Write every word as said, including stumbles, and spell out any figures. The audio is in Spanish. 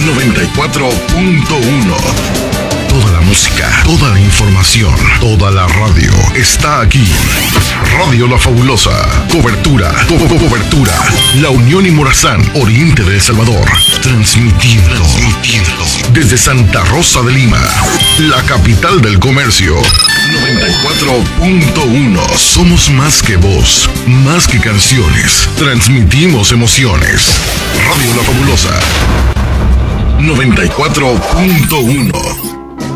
noventa y cuatro punto uno. Toda la música, toda la información, toda la radio está aquí. Radio La Fabulosa. Cobertura, co co cobertura. La Unión y Morazán, oriente de El Salvador. Transmitiendo, transmitiendo desde Santa Rosa de Lima, la capital del comercio. noventa y cuatro punto uno. Somos más que voz, más que canciones. Transmitimos emociones. Radio La Fabulosa. noventa y cuatro punto uno.